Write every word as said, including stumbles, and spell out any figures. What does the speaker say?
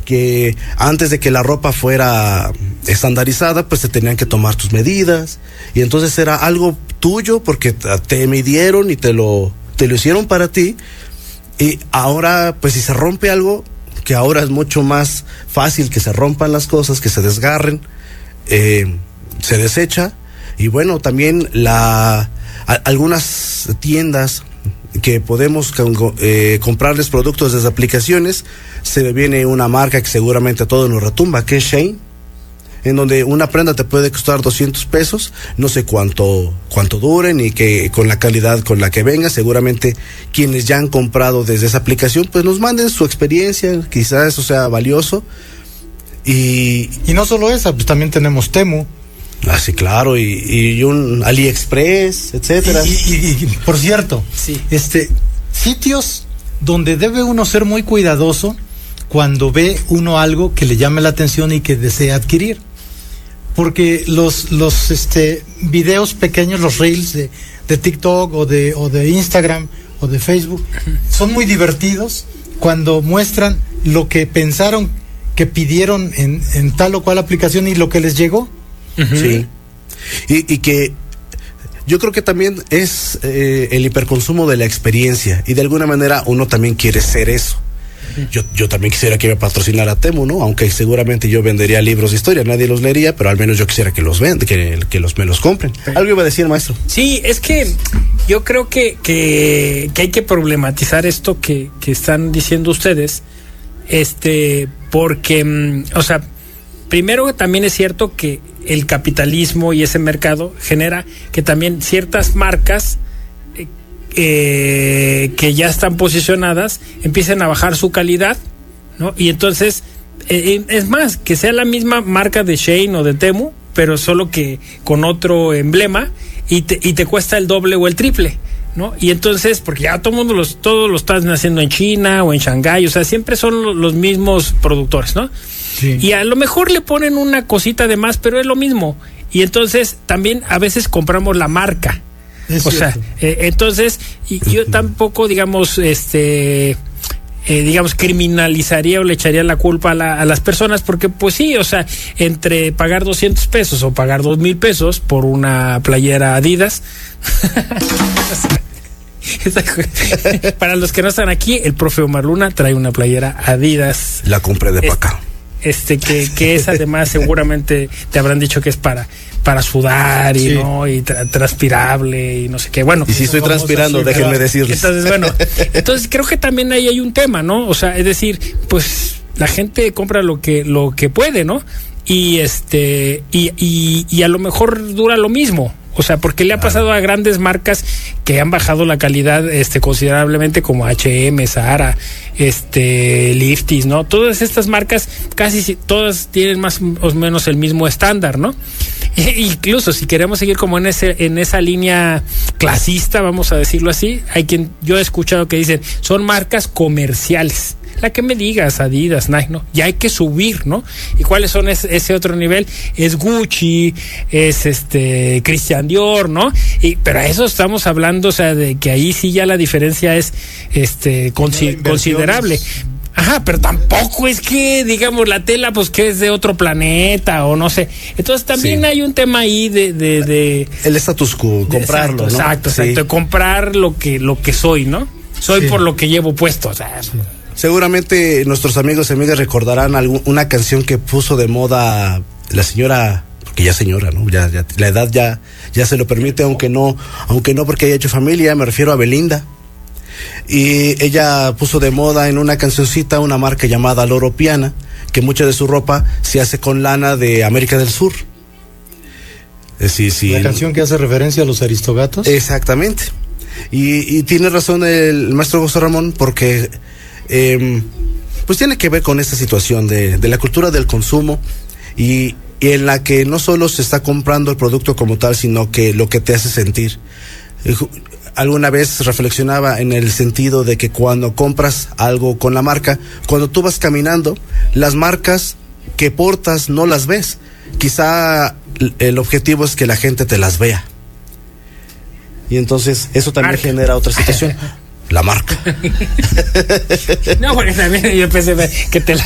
que antes de que la ropa fuera estandarizada, pues te tenían que tomar tus medidas, y entonces era algo tuyo porque te midieron y te lo, te lo hicieron para ti. Y ahora, pues si se rompe algo, que ahora es mucho más fácil que se rompan las cosas, que se desgarren, eh, se desecha. Y bueno, también la a, algunas tiendas que podemos eh, comprarles productos desde aplicaciones, se viene una marca que seguramente a todos nos retumba, que es Shein, en donde una prenda te puede costar doscientos pesos, no sé cuánto cuánto duren y que con la calidad con la que venga. Seguramente quienes ya han comprado desde esa aplicación, pues nos manden su experiencia, quizás eso sea valioso. Y, y no solo esa, pues también tenemos Temu. Ah, sí, claro, y, y un AliExpress, etcétera. Y, y, y por cierto, sí. este sitios donde debe uno ser muy cuidadoso cuando ve uno algo que le llame la atención y que desea adquirir, porque los los este videos pequeños, los reels de, de TikTok o de o de Instagram o de Facebook son muy divertidos cuando muestran lo que pensaron que pidieron en, en tal o cual aplicación y lo que les llegó. Uh-huh. Sí, y, y que yo creo que también es eh, el hiperconsumo de la experiencia, y de alguna manera uno también quiere ser eso. Yo, yo también quisiera que me patrocinara Temu, ¿no? Aunque seguramente yo vendería libros de historia, nadie los leería, pero al menos yo quisiera que los venden, que, que los, me los compren. Algo iba a decir, maestro. Sí, es que yo creo que, que, que hay que problematizar esto que, que están diciendo ustedes, este, porque, o sea, primero también es cierto que el capitalismo y ese mercado genera que también ciertas marcas eh, eh, que ya están posicionadas empiecen a bajar su calidad, ¿no? Y entonces, eh, es más, que sea la misma marca de Shein o de Temu, pero solo que con otro emblema, y te, y te cuesta el doble o el triple, ¿no? Y entonces, porque ya todo el mundo los, todos lo están haciendo en China o en Shanghái, o sea, siempre son los mismos productores, ¿no? Sí. Y a lo mejor le ponen una cosita de más, pero es lo mismo. Y entonces también a veces compramos la marca. Es o cierto. sea, eh, entonces, y yo tampoco, digamos, este, eh, digamos, criminalizaría o le echaría la culpa a, la, a las personas, porque pues sí, o sea, entre pagar doscientos pesos o pagar dos mil pesos por una playera Adidas. Para los que no están aquí, el profe Omar Luna trae una playera Adidas. La compré de este, Paca. Este, que, que es además seguramente te habrán dicho que es para para sudar y sí. no y tra- transpirable y no sé qué. Bueno, y si estoy transpirando, decir, déjenme decirles. Entonces, bueno, entonces creo que también ahí hay un tema, ¿no? O sea, es decir, pues la gente compra lo que lo que puede, ¿no? Y este y y, y a lo mejor dura lo mismo. O sea, porque le ha pasado a grandes marcas que han bajado la calidad este considerablemente, como H and M, Zara, este Lifties, ¿no? Todas estas marcas casi todas tienen más o menos el mismo estándar, ¿no? E incluso si queremos seguir como en ese en esa línea clasista, vamos a decirlo así, hay quien yo he escuchado que dicen, son marcas comerciales. La que me digas, Adidas, Nike, ¿no? Ya hay que subir, ¿no? ¿Y cuáles son ese, ese otro nivel? Es Gucci, es este Christian Dior, ¿no? Y pero a eso estamos hablando, o sea, de que ahí sí ya la diferencia es este consi- considerable. Ajá, pero tampoco es que, digamos, la tela, pues que es de otro planeta o no sé. Entonces también sí. hay un tema ahí de... de, de el status quo, comprarlo, exacto, ¿no? Exacto, exacto, sí. comprar lo que, lo que soy, ¿no? Soy sí. por lo que llevo puesto, o sea... Sí. Seguramente nuestros amigos y amigas recordarán algún, una canción que puso de moda la señora, porque ya señora, ¿no? Ya, ya la edad ya, ya se lo permite, aunque no, aunque no porque haya hecho familia, me refiero a Belinda. Y ella puso de moda en una cancioncita una marca llamada Loro Piana, que mucha de su ropa se hace con lana de América del Sur. Sí, sí. La canción que hace referencia a los aristogatos. Exactamente. Y, y tiene razón el maestro José Ramón, porque Eh, pues tiene que ver con esta situación de, de la cultura del consumo y, y en la que no solo se está comprando el producto como tal, sino que lo que te hace sentir. Eh, alguna vez reflexionaba en el sentido de que cuando compras algo con la marca, cuando tú vas caminando, las marcas que portas no las ves. Quizá el objetivo es que la gente te las vea. Y entonces eso también marca. Genera otra situación. La marca. No, porque también yo pensé que te la